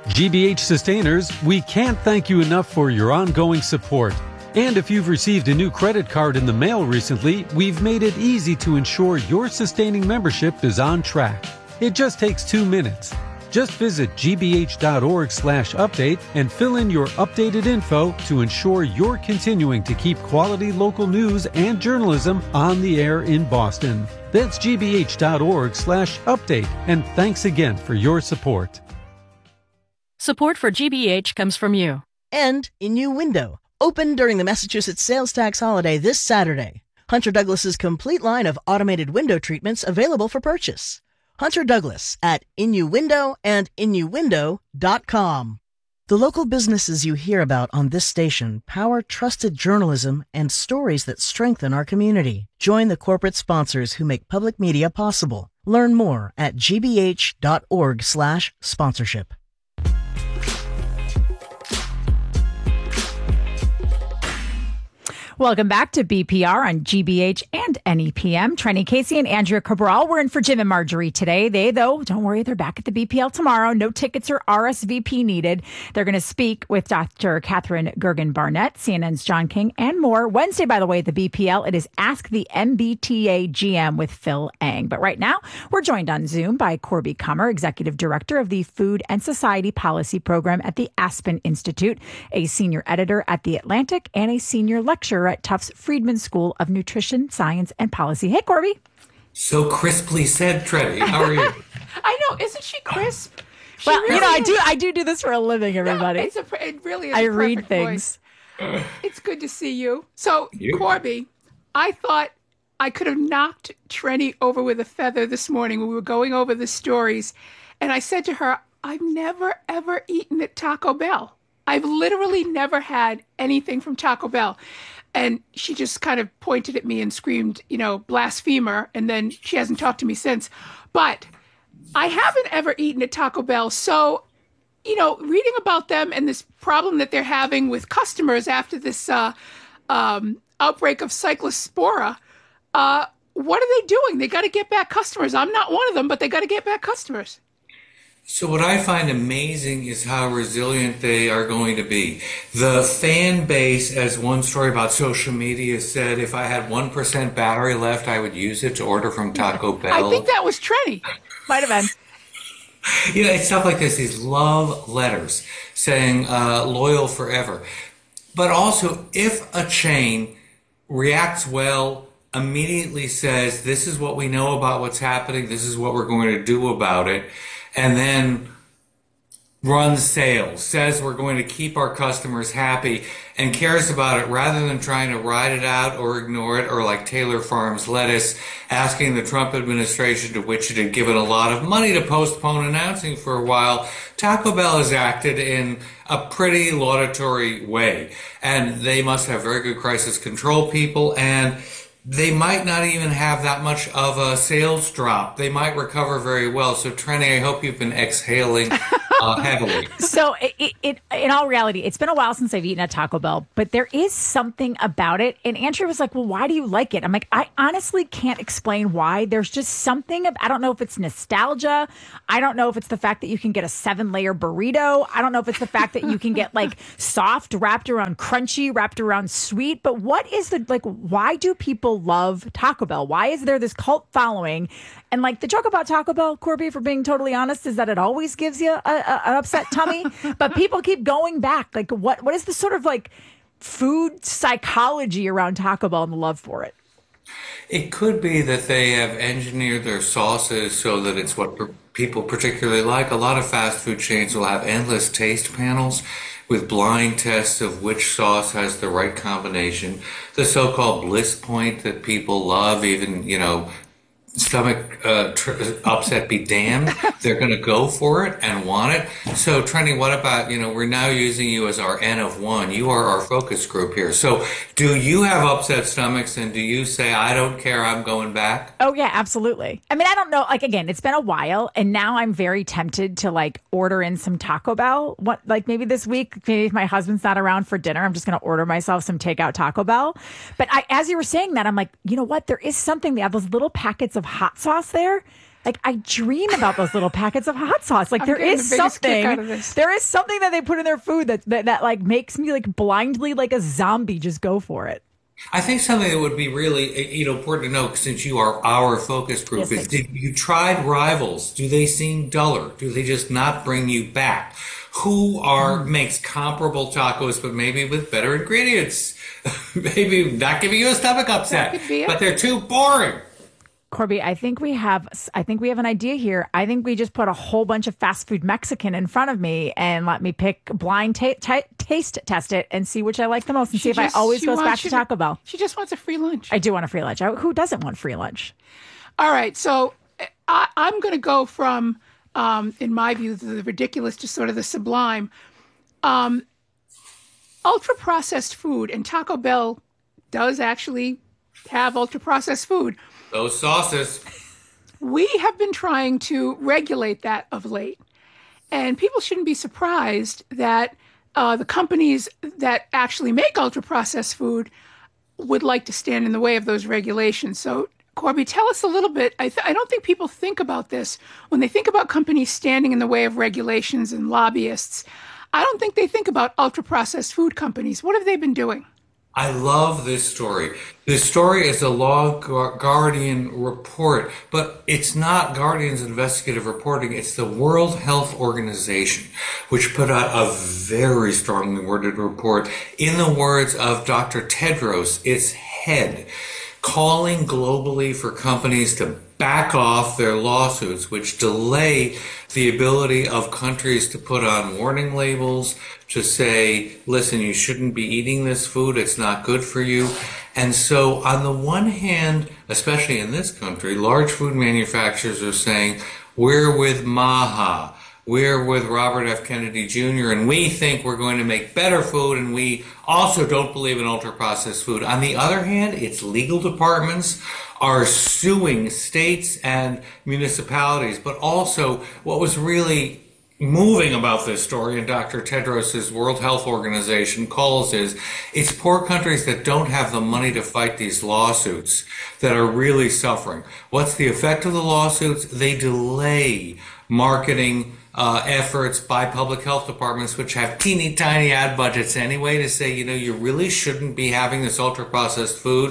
GBH Sustainers, we can't thank you enough for your ongoing support. And if you've received a new credit card in the mail recently, we've made it easy to ensure your sustaining membership is on track. It just takes 2 minutes. Just visit gbh.org/update and fill in your updated info to ensure you're continuing to keep quality local news and journalism on the air in Boston. That's gbh.org/update, and thanks again for your support. Support for GBH comes from you. And Inu Window, open during the Massachusetts sales tax holiday this Saturday. Hunter Douglas's complete line of automated window treatments available for purchase. Hunter Douglas at Inu Window and InuWindow.com. The local businesses you hear about on this station power trusted journalism and stories that strengthen our community. Join the corporate sponsors who make public media possible. Learn more at gbh.org/sponsorship. Welcome back to BPR on GBH and NEPM. Trenny Casey and Andrea Cabral. We're in for Jim and Marjorie today. They, though, don't worry, they're back at the BPL tomorrow. No tickets or RSVP needed. They're going to speak with Dr. Catherine Gergen-Barnett, CNN's John King, and more. Wednesday, by the way, at the BPL, it is Ask the MBTA GM with Phil Eng. But right now, we're joined on Zoom by Corby Kummer, Executive Director of the Food and Society Policy Program at the Aspen Institute, a senior editor at The Atlantic, and a senior lecturer at Tufts Friedman School of Nutrition, Science, and Policy. Hey, Corby. So crisply said, Trenny. How are you? I know. Isn't she crisp? Well, really, I do this for a living, everybody. No, it really is. I read things. Voice. It's good to see you. So, Corby, I thought I could have knocked Trenny over with a feather this morning when we were going over the stories. And I said to her, I've never, ever eaten at Taco Bell. I've literally never had anything from Taco Bell. And she just kind of pointed at me and screamed, blasphemer. And then she hasn't talked to me since. But I haven't ever eaten at Taco Bell. So, reading about them and this problem that they're having with customers after this outbreak of cyclospora, what are they doing? They got to get back customers. I'm not one of them, but they got to get back customers. So what I find amazing is how resilient they are going to be. The fan base, as one story about social media said, if I had 1% battery left, I would use it to order from Taco Bell. I think that was Trenny. Might have been. It's stuff like this, these love letters saying loyal forever. But also, if a chain reacts well, immediately says, this is what we know about what's happening, this is what we're going to do about it, and then runs sales, says we're going to keep our customers happy, and cares about it rather than trying to ride it out or ignore it, or like Taylor Farms lettuce, asking the Trump administration, to which it had given a lot of money, to postpone announcing for a while. Taco Bell has acted in a pretty laudatory way, and they must have very good crisis control people, and they might not even have that much of a sales drop. They might recover very well. So, Trenny, I hope you've been exhaling heavily. So, in all reality, it's been a while since I've eaten at Taco Bell, but there is something about it. And Andrea was like, well, why do you like it? I'm like, I honestly can't explain why. There's just something I don't know if it's nostalgia. I don't know if it's the fact that you can get a 7-layer burrito. I don't know if it's the fact that you can get like soft wrapped around crunchy, wrapped around sweet. But what is why do people love Taco Bell? Why is there this cult following? And like the joke about Taco Bell, Corby, for being totally honest, is that it always gives you an upset tummy, but people keep going back. Like what is the sort of like food psychology around Taco Bell and the love for it? It could be that they have engineered their sauces so that it's what people particularly like. A lot of fast food chains will have endless taste panels with blind tests of which sauce has the right combination. The so-called bliss point that people love, even, stomach upset be damned, they're going to go for it and want it. So, Trenny, what about, we're now using you as our N of one. You are our focus group here. So, do you have upset stomachs, and do you say, I don't care, I'm going back? Oh, yeah, absolutely. I mean, I don't know. Like, again, it's been a while, and now I'm very tempted to, order in some Taco Bell. Maybe this week, maybe if my husband's not around for dinner, I'm just going to order myself some takeout Taco Bell. But as you were saying that, I'm like, you know what? There is something. They have those little packets of hot sauce there Like, I dream about those little packets of hot sauce. Like, there is something that they put in their food that like makes me like blindly like a zombie just go for it. I think something that would be really, important to know, since you are our focus group, is did you tried rivals? Do they seem duller? Do they just not bring you back? Who makes comparable tacos, but maybe with better ingredients? Maybe not giving you a stomach upset, but they're too boring. Corby, I think we have an idea here. I think we just put a whole bunch of fast food Mexican in front of me and let me pick blind taste test it and see which I like the most and see if I always goes back to Taco Bell. She just wants a free lunch. I do want a free lunch. Who doesn't want free lunch? All right. So I'm going to go from, in my view, the ridiculous to sort of the sublime. Ultra-processed food, and Taco Bell does actually have ultra-processed food. Those sauces. We have been trying to regulate that of late. And people shouldn't be surprised that the companies that actually make ultra-processed food would like to stand in the way of those regulations. So, Corby, tell us a little bit. I don't think people think about this. When they think about companies standing in the way of regulations and lobbyists, I don't think they think about ultra-processed food companies. What have they been doing? I love this story. This story is a Law Guardian report, but it's not Guardian's investigative reporting. It's the World Health Organization, which put out a very strongly worded report, in the words of Dr. Tedros, its head, calling globally for companies to back off their lawsuits, which delay the ability of countries to put on warning labels, to say, listen, you shouldn't be eating this food, it's not good for you. And so on the one hand, especially in this country, large food manufacturers are saying, we're with MAHA, we're with Robert F. Kennedy Jr., and we think we're going to make better food, and we also don't believe in ultra-processed food. On the other hand, its legal departments are suing states and municipalities. But also, what was really moving about this story, and Dr. Tedros' World Health Organization calls, is it's poor countries that don't have the money to fight these lawsuits that are really suffering. What's the effect of the lawsuits? They delay marketing efforts by public health departments, which have teeny tiny ad budgets anyway, to say, you really shouldn't be having this ultra processed food.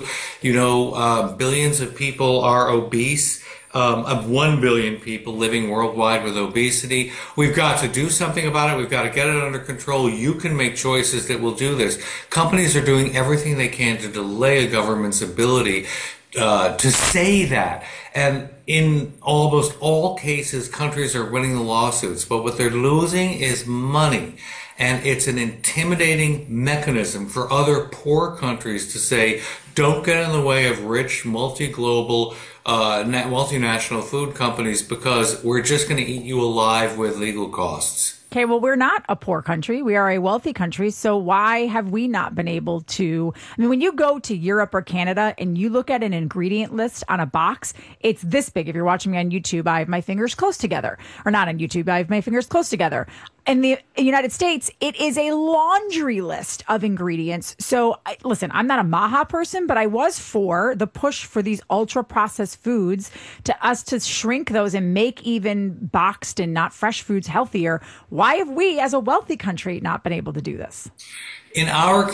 Billions of people are obese. Of 1 billion people living worldwide with obesity. We've got to do something about it. We've got to get it under control. You can make choices that will do this. Companies are doing everything they can to delay a government's ability to say that. And in almost all cases, countries are winning the lawsuits, but what they're losing is money. And it's an intimidating mechanism for other poor countries to say, don't get in the way of rich, multi-global, multinational food companies, because we're just going to eat you alive with legal costs. Okay, well, we're not a poor country. We are a wealthy country. So why have we not been able to? I mean, when you go to Europe or Canada and you look at an ingredient list on a box, it's this big. If you're watching me on YouTube, I have my fingers close together. Or not on YouTube, I have my fingers close together. In the United States, it is a laundry list of ingredients. So, listen, I'm not a MAHA person, but I was for the push for these ultra-processed foods to us to shrink those and make even boxed and not fresh foods healthier. Why have we, as a wealthy country, not been able to do this? In our